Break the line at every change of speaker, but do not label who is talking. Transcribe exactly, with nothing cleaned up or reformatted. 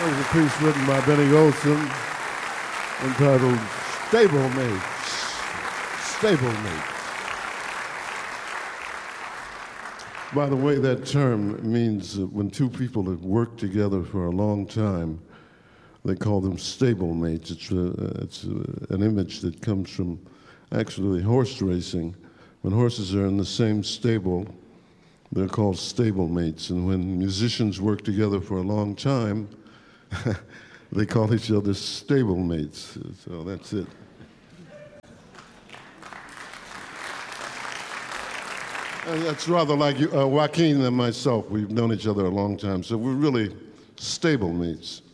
That was a piece written by Benny Golson entitled Stablemates. Stablemates. By the way, that term means that when two people have worked together for a long time, they call them stablemates. It's, a, it's a, an image that comes from actually horse racing. When horses are in the same stable, they're called stablemates. And when musicians work together for a long time, they call each other stablemates. So that's it. And that's rather like you, uh, Joaquin and myself. We've known each other a long time, so we're really stablemates.